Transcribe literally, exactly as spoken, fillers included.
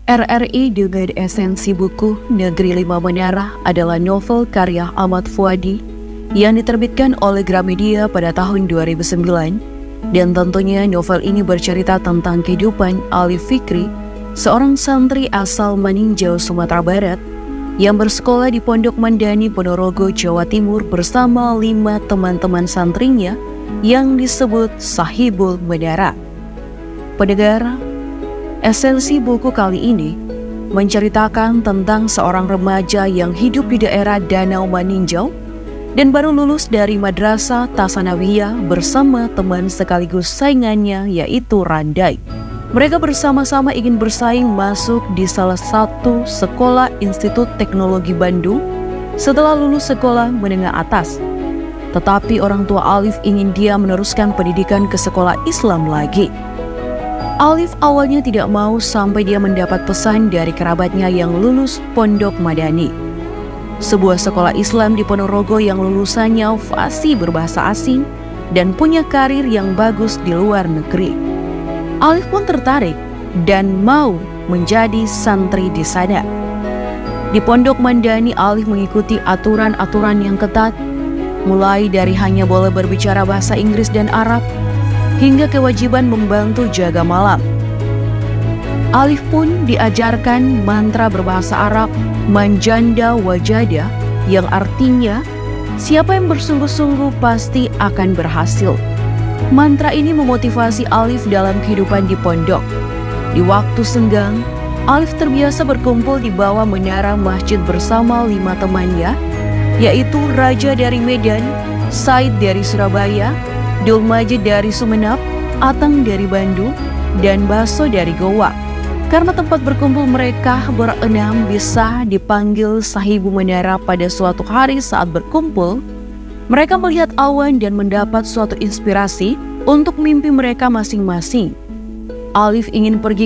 R R I dengan esensi buku Negeri Lima Menara adalah novel karya Ahmad Fuadi yang diterbitkan oleh Gramedia pada tahun dua ribu sembilan, dan tentunya novel ini bercerita tentang kehidupan Alif Fikri, seorang santri asal Maninjau, Sumatera Barat yang bersekolah di Pondok Mandani, Ponorogo, Jawa Timur bersama lima teman-teman santrinya yang disebut Sahibul Menara. Pendengar, esensi buku kali ini menceritakan tentang seorang remaja yang hidup di daerah Danau Maninjau dan baru lulus dari Madrasah Tasanawiyah bersama teman sekaligus saingannya yaitu Randai. Mereka bersama-sama ingin bersaing masuk di salah satu sekolah Institut Teknologi Bandung setelah lulus sekolah menengah atas. Tetapi orang tua Alif ingin dia meneruskan pendidikan ke sekolah Islam lagi. Alif awalnya tidak mau sampai dia mendapat pesan dari kerabatnya yang lulus Pondok Madani, sebuah sekolah Islam di Ponorogo yang lulusannya fasih berbahasa asing dan punya karir yang bagus di luar negeri. Alif pun tertarik dan mau menjadi santri di sana. Di Pondok Mandani, Alif mengikuti aturan-aturan yang ketat, mulai dari hanya boleh berbicara bahasa Inggris dan Arab, hingga kewajiban membantu jaga malam. Alif pun diajarkan mantra berbahasa Arab Manjanda Wajada, yang artinya siapa yang bersungguh-sungguh pasti akan berhasil. Mantra ini memotivasi Alif dalam kehidupan di pondok. Di waktu senggang, Alif terbiasa berkumpul di bawah menara masjid bersama lima temannya, yaitu Raja dari Medan, Said dari Surabaya, Dul Majid dari Sumenep, Atang dari Bandung, dan Baso dari Goa. Karena tempat berkumpul mereka berenam bisa dipanggil Sahibu Menara. Pada suatu hari saat berkumpul, mereka melihat awan dan mendapat suatu inspirasi untuk mimpi mereka masing-masing. Alif ingin pergi